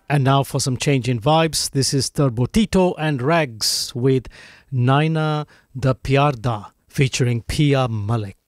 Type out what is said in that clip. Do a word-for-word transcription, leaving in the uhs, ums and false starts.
And now for some change in vibes, this is Turbo Tito and Rags with Naina Da Pyar Da featuring Pia Malik.